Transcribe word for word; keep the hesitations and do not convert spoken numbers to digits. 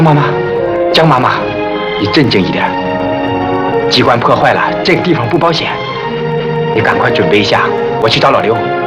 江妈妈，江妈妈，你镇静一点。机关破坏了，这个地方不保险。你赶快准备一下，我去找老刘。